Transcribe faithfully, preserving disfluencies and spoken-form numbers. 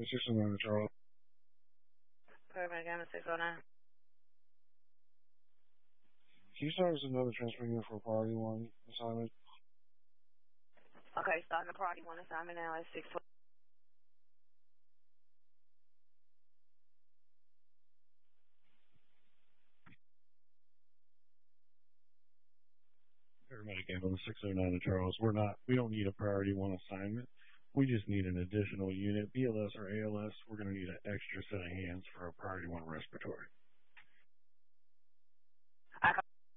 six oh nine Charles. Paramedic Gamma six oh nine. Can you start us another transfer unit for a priority one assignment? Okay, starting the priority one assignment now at six twelve. Paramedic Ambulance six oh nine Charles. We're not, we don't need a priority one assignment. We just need an additional unit, B L S or A L S. We're going to need an extra set of hands for a priority one respiratory. I